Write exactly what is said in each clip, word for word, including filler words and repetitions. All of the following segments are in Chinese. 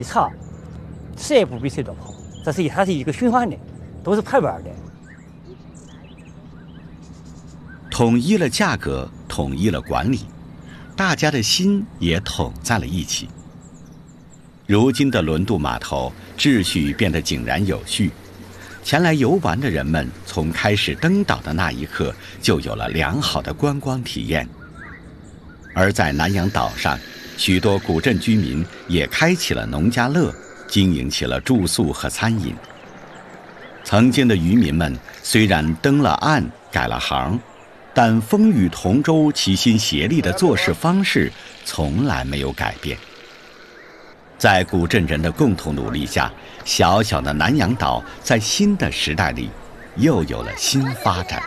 差，谁不比谁多跑，这是它是一个循环的，都是排班的。 统一了价格，统一了管理，大家的心也统在了一起。如今的轮渡码头秩序变得井然有序，前来游玩的人们从开始登岛的那一刻就有了良好的观光体验。而在南洋岛上，许多古镇居民也开启了农家乐，经营起了住宿和餐饮。曾经的渔民们虽然登了岸改了行，但风雨同舟齐心协力的做事方式从来没有改变。在古镇人的共同努力下，小小的南洋岛在新的时代里又有了新发展。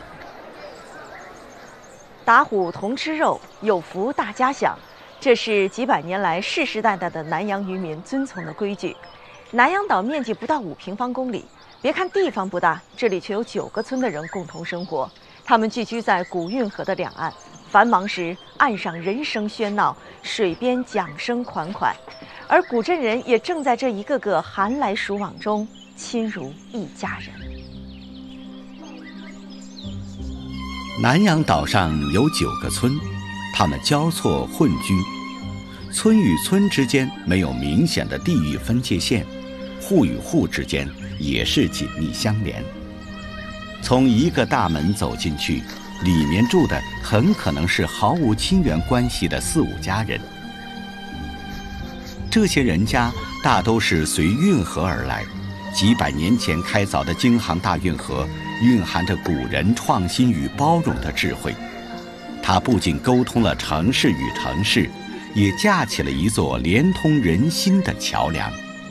打虎同吃肉，有福大家享，这是几百年来世世代代的南洋渔民遵从的规矩。南洋岛面积不到五平方公里，别看地方不大，这里却有九个村的人共同生活。他们聚居在古运河的两岸，繁忙时岸上人声喧闹，水边桨声款款，而古镇人也正在这一个个寒来暑往中亲如一家人。 南洋岛上有九个村，他们交错混居，村与村之间没有明显的地域分界线，户与户之间也是紧密相连。从一个大门走进去，里面住的很可能是毫无亲缘关系的四五家人。这些人家大都是随运河而来，几百年前开凿的京杭大运河蕴含着古人创新与包容的智慧，它不仅沟通了城市与城市，也架起了一座连通人心的桥梁。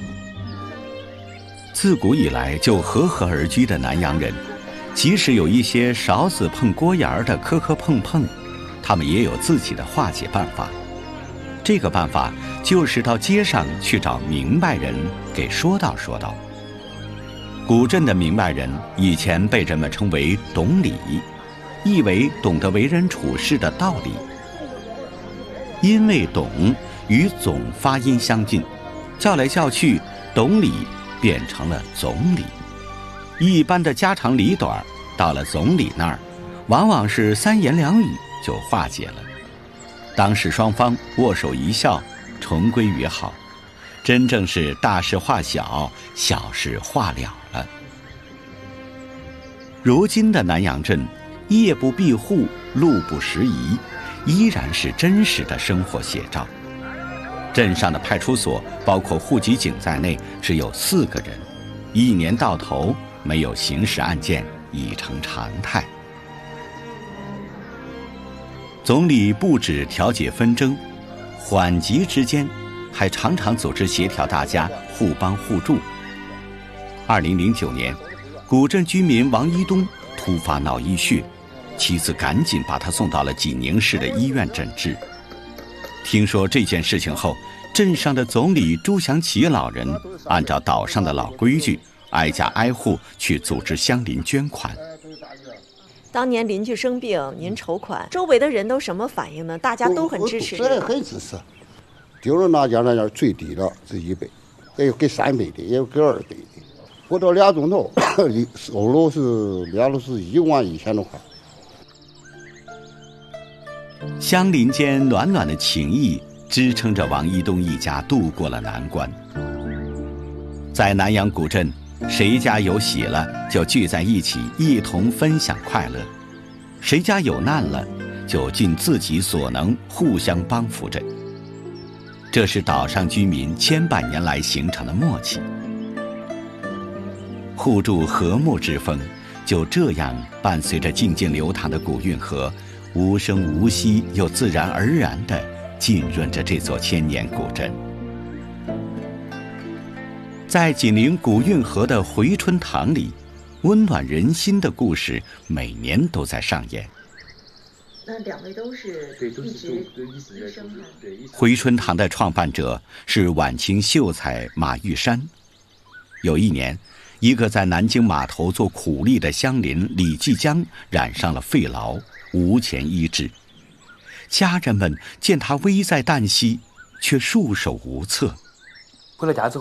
自古以来就和和而居的南洋人，即使有一些勺子碰锅沿的磕磕碰碰，他们也有自己的化解办法。这个办法就是到街上去找明白人给说道说道。古镇的明白人以前被人们称为懂礼，意为懂得为人处事的道理。因为懂与总发音相近，叫来叫去，懂礼变成了总理。一般的家长里短到了总理那儿，往往是三言两语就化解了。当时双方握手一笑，重归于好，真正是大事化小，小事化了了。如今的南洋镇，夜不闭户，路不拾遗，依然是真实的生活写照。镇上的派出所包括户籍警在内只有四个人，一年到头没有刑事案件，已成常态。总理不止调解纷争，缓急之间还常常组织协调大家互帮互助。二零零九年，古镇居民王一东突发脑溢血，妻子赶紧把他送到了济宁市的医院诊治。听说这件事情后，镇上的总理朱祥奇老人按照岛上的老规矩，挨家挨户去组织乡邻捐款。 当年邻居生病，您筹款，周围的人都什么反应呢？大家都很支持。 这很支持，丢了那家那家最低的是一百，也有给三百的，也有给二百的。不到俩钟头，收入是两路是一万一千多块。 乡邻间暖暖的情谊支撑着王一东一家度过了难关。在南洋古镇，谁家有喜了就聚在一起，一同分享快乐；谁家有难了，就尽自己所能互相帮扶着。这是岛上居民千百年来形成的默契，互助和睦之风就这样伴随着静静流淌的古运河，无声无息又自然而然地浸润着这座千年古镇。在紧邻古运河的回春堂里，温暖人心的故事每年都在上演。 那两位都是一直医生吗？ 回春堂的创办者是晚清秀才马玉山。有一年，一个在南京码头做苦力的乡邻李继江染上了肺痨，无钱医治。家人们见他危在旦夕，却束手无策。 回了家之后